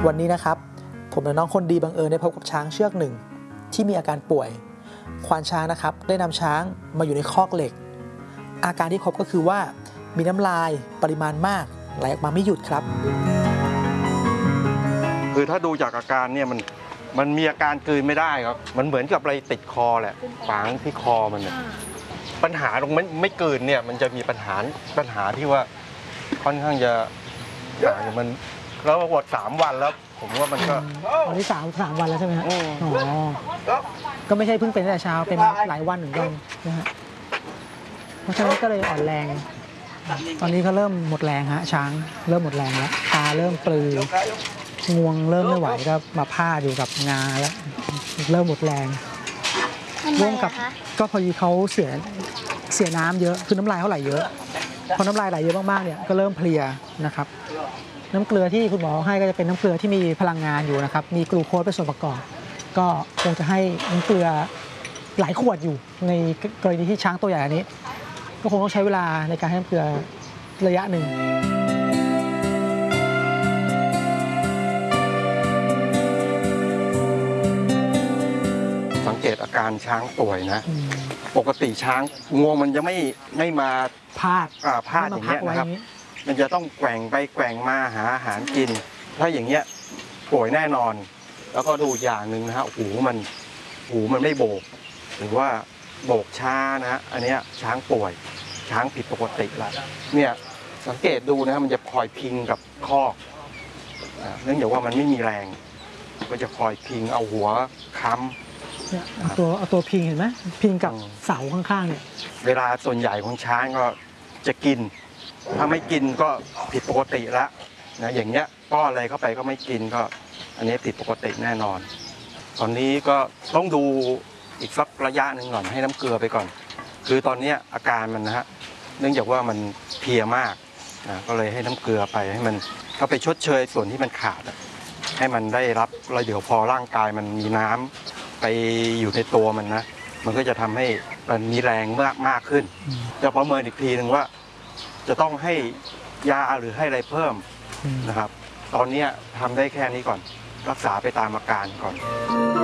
วันนี้นะครับผมและน้องคนดีบังเอิญได้พบกับช้างเชือกหนึ่งที่มีอาการป่วยควานช้างนะครับได้นำช้างมาอยู่ในคอกเหล็กอาการที่พบก็คือว่ามีน้ำลายปริมาณมากไหลออกมาไม่หยุดครับคือถ้าดูจากอาการเนี่ยมันมีอาการกลืนไม่ได้ครับมันเหมือนกับอะไรติดคอแหละฝังที่คอมันเนี่ยปัญหาตรงไม่กลืนเนี่ยมันจะมีปัญหาที่ว่าค่อนข้างจะมันแล้วหมด3 วันแล้วผมว่ามันก็วันที่3 วันแล้วใช่ไหมฮะอ๋อก็ไม่ใช่เพิ่งเป็นแต่เช้าเป็นหลายวันเหมือนกันนะฮะเพราะฉะนั้นก็เลยอ่อนแรงตอนนี้ก็เริ่มหมดแรงฮะช้างเริ่มหมดแรงแล้วตาเริ่มปลืองวงเริ่มไม่ไหวก็มาพาดอยู่กับงาแล้วเริ่มหมดแรงร่วมกับก็พอดีเขาเสียน้ำเยอะคือน้ำลายเขาไหลเยอะพอน้ำลายไหลเยอะมากๆเนี่ยก็เริ่มเพลียนะครับน้ำเกลือที่คุณหมอให้ก็จะเป็นน้ำเกลือที่มีพลังงานอยู่นะครับมีกลูโคสเป็นส่วนประกอบก็คงจะให้น้ำเกลือหลายขวดอยู่ในกรณีที่ช้างตัวใหญ่อันนี้ก็คงต้องใช้เวลาในการให้น้ำเกลือระยะหนึ่งสังเกตอาการช้างป่วยนะปกติช้างงวงมันจะไม่มาพาดอย่างเงี้ยนะครับมันจะต้องแกว่งไปแกว่งมาหาอาหารกินถ้าอย่างเงี้ยป่วยแน่นอนแล้วก็ดูอย่างหนึ่งนะฮะหูมันไม่โบกหรือว่าโบกช้านะอันเนี้ยช้างป่วยช้างผิดปกติละเนี่ยสังเกตดูนะมันจะคอยพิงกับคอกเนื่องจากว่ามันไม่มีแรงก็จะคอยพิงเอาหัวค้ำเนี่ยเอาตัวพิงเห็นไหมพิงกับเสาข้างๆเนี่ยเวลาส่วนใหญ่ของช้างก็จะกินถ้าไม่กินก็ผิดปกติแล้วนะอย่างเงี้ยป้อนอะไรเข้าไปก็ไม่กินก็อันนี้ผิดปกติแน่นอนตอนนี้ก็ต้องดูอีกสักระยะหนึ่งก่อนให้น้ำเกลือไปก่อนคือตอนนี้อาการมันนะฮะเนื่องจากว่ามันเพลียมากก็เลยให้น้ำเกลือไปให้มันเข้าไปชดเชยส่วนที่มันขาดให้มันได้รับแล้วเดี๋ยวพอร่างกายมันมีน้ำไปอยู่ในตัวมันนะมันก็จะทำให้มันมีแรงมากขึ้นจะประเมินอีกทีหนึ่งว่าจะต้องให้ยาหรือให้อะไรเพิ่มนะครับตอนนี้ทำได้แค่นี้ก่อนรักษาไปตามอาการก่อน